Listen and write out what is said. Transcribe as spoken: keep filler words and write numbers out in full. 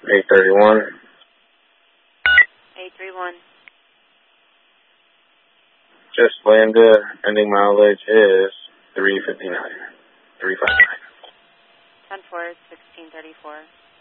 eight thirty-one. eight three one. Just landed. Ending mileage is three fifty-nine. three fifty-nine. ten four, sixteen thirty-four.